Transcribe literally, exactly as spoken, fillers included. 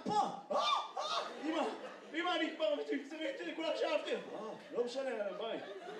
פה! אמא! אמא, אני כבר... כולם שאהבתם! לא משנה, ביי.